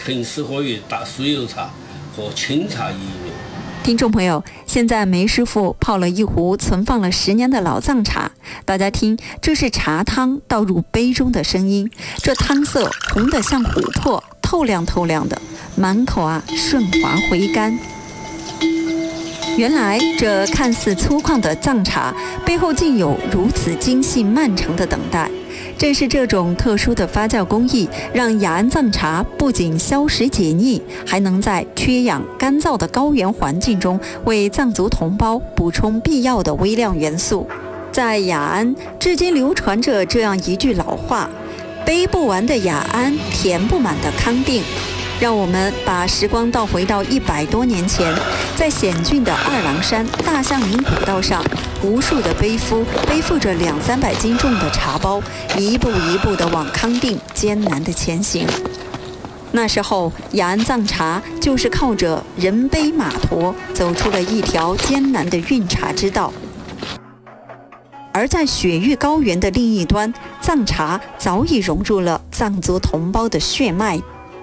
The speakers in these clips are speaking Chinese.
更适合于打酥油茶和清茶饮用。 听众朋友，现在梅师傅泡了一壶存放了10年的老藏茶，大家听，这是茶汤倒入杯中的声音，这汤色红得像琥珀，透亮透亮的，满口顺滑回甘。原来这看似粗犷的藏茶背后竟有如此精细漫长的等待。正是这种特殊的发酵工艺，让雅安藏茶不仅消食解腻，还能在缺氧干燥的高原环境中为藏族同胞补充必要的微量元素。在雅安至今流传着这样一句老话：杯不完的雅安，填不满的康定。让我们把时光倒回到100多年前，在险峻的二郎山大象岭古道上，无数的背负着200-300斤重的茶包，一步一步地往康定艰难地前行。那时候，雅安藏茶就是靠着人背马驮，走出了一条艰难的运茶之道。而在雪域高原的另一端，藏茶早已融入了藏族同胞的血脉。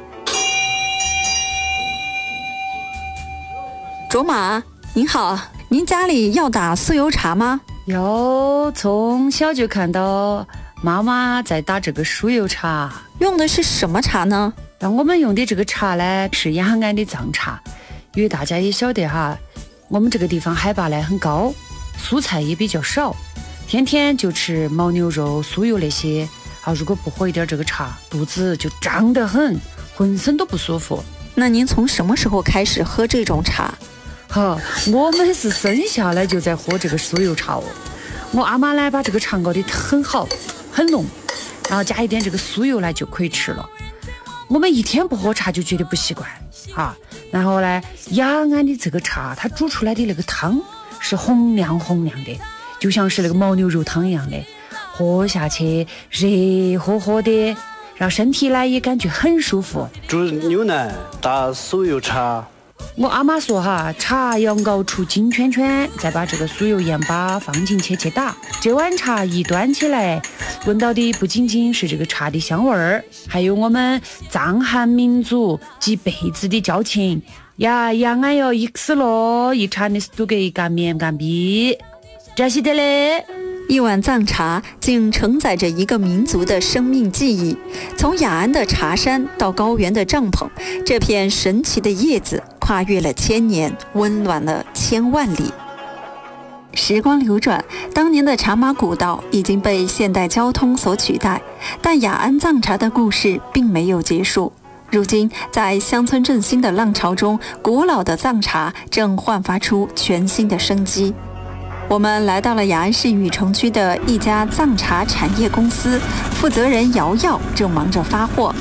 卓玛，您好，您家里要打酥油茶吗？ 有，从小就看到妈妈在打这个酥油茶。 用的是什么茶呢？ 我们用的这个茶呢是雅安的藏茶，因为大家也晓得哈，我们这个地方海拔呢很高，蔬菜也比较少，天天就吃牦牛肉、酥油那些如果不喝一点这个茶，肚子就胀得很，浑身都不舒服。 那您从什么时候开始喝这种茶？ 我们是生下来就在喝这个酥油茶哦。我阿妈呢把这个茶熬得很好很浓，然后加一点这个酥油呢就可以吃了。我们一天不喝茶就觉得不习惯然后呢，雅安的这个茶它煮出来的那个汤是红亮红亮的，就像是那个牦牛肉汤一样的，喝下去热乎乎的，让身体呢也感觉很舒服。 煮牛奶打酥油茶。 我阿妈说茶要熬出金圈圈，再把这个酥油盐巴放进去打。这碗茶一端起来，闻到的不仅仅是这个茶的香味儿，还有我们藏汉民族几辈子的交情呀。雅安哟，一死了，一茶的是都给一干面干逼，这是的嘞。 一碗藏茶竟承载着一个民族的生命记忆，从雅安的茶山到高原的帐篷，这片神奇的叶子跨越了1000年，温暖了1000万里。时光流转，当年的茶马古道已经被现代交通所取代，但雅安藏茶的故事并没有结束。如今，在乡村振兴的浪潮中，古老的藏茶正焕发出全新的生机。我们来到了雅安市禹城区的一家藏茶产业公司，负责人瑶瑶正忙着发货。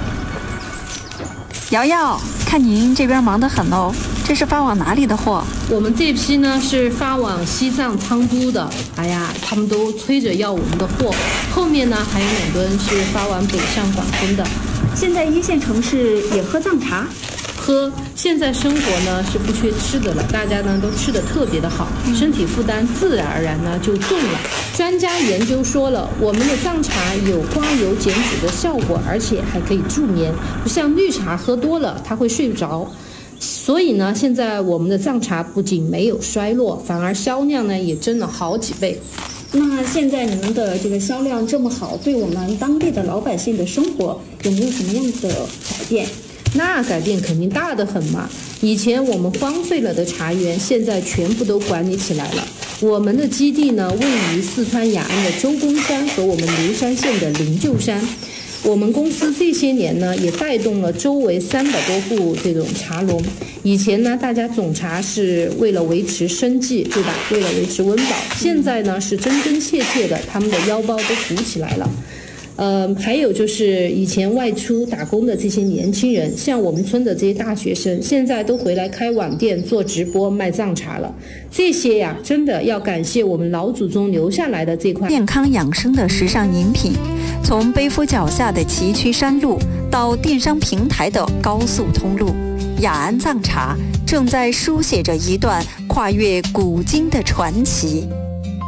瑶瑶，看您这边忙得很哦，这是发往哪里的货？ 我们这批呢是发往西藏昌都的，他们都催着要我们的货。后面呢还有2吨是发往北上广深的。 现在1线城市也喝藏茶？ 喝，现在生活呢是不缺吃的了，大家呢都吃得特别的好，身体负担自然而然呢就重了。专家研究说了，我们的藏茶有刮油减脂的效果，而且还可以助眠，不像绿茶喝多了它会睡不着。所以呢，现在我们的藏茶不仅没有衰落，反而销量呢也增了好几倍。 那现在你们的这个销量这么好，对我们当地的老百姓的生活有没有什么样的改变？ 那改变肯定大得很嘛！以前我们荒废了的茶园，现在全部都管理起来了。我们的基地呢，位于四川雅安的周公山和我们灵山县的灵鹫山。我们公司这些年呢，也带动了周围300多户这种茶农。以前呢，大家种茶是为了维持生计，对吧？为了维持温饱。现在呢，是真真切切的，他们的腰包都鼓起来了。还有就是以前外出打工的这些年轻人，像我们村的这些大学生，现在都回来开网店做直播卖藏茶了。这些呀，真的要感谢我们老祖宗留下来的这块健康养生的时尚饮品。从背负脚下的崎岖山路到电商平台的高速通路，雅安藏茶正在书写着一段跨越古今的传奇。